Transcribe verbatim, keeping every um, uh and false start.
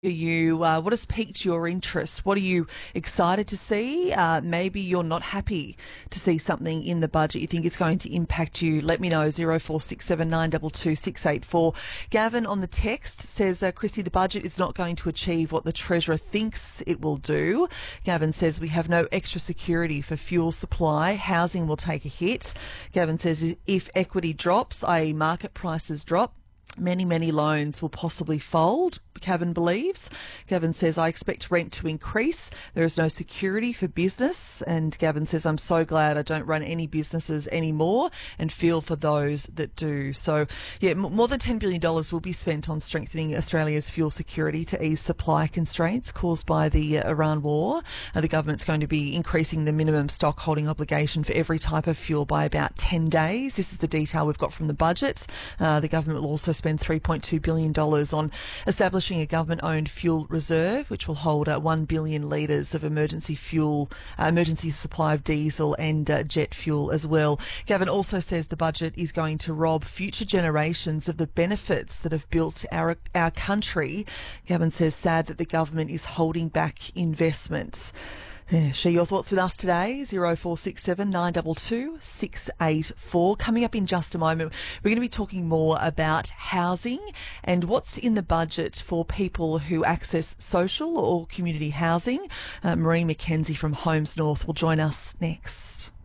Are you, uh, what has piqued your interest? What are you excited to see? Uh, maybe you're not happy to see something in the budget you think it's going to impact you. Let me know, zero four six seven nine two two six eight four. Gavin on the text says, uh, Chrissy, the budget is not going to achieve what the Treasurer thinks it will do. Gavin says we have no extra security for fuel supply. Housing will take a hit. Gavin says if equity drops, that is market prices drop, many, many loans will possibly fold, Gavin believes. Gavin says, I expect rent to increase. There is no security for business. And Gavin says, I'm so glad I don't run any businesses anymore and feel for those that do. So, yeah, more than ten billion dollars will be spent on strengthening Australia's fuel security to ease supply constraints caused by the uh, Iran war. Uh, the government's going to be increasing the minimum stock holding obligation for every type of fuel by about ten days. This is the detail we've got from the budget. Uh, the government will also spend three point two billion dollars on establishing a government-owned fuel reserve, which will hold uh, one billion litres of emergency fuel, uh, emergency supply of diesel and uh, jet fuel as well. Gavin also says the budget is going to rob future generations of the benefits that have built our our country. Gavin says, sad that the government is holding back investment. Yeah, share your thoughts with us today, zero four six seven nine two two six eight four. Coming up in just a moment, we're going to be talking more about housing and what's in the budget for people who access social or community housing. Uh, Marie McKenzie from Homes North will join us next.